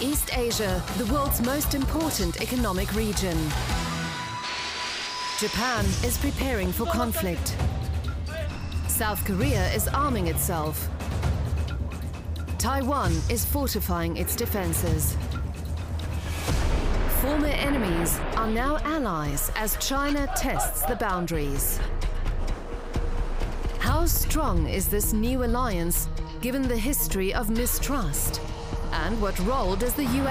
East Asia, the world's most important economic region. Japan is preparing for conflict. South Korea is arming itself. Taiwan is fortifying its defenses. Former enemies are now allies as China tests the boundaries. How strong is this new alliance given the history of mistrust? And what role does the US